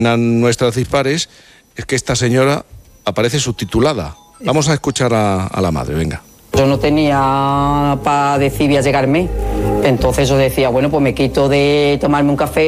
nuestras dispares es que esta señora aparece subtitulada. Vamos a escuchar a la madre, venga. Yo no tenía para decir voy a llegarme, entonces yo decía, bueno, pues me quito de tomarme un café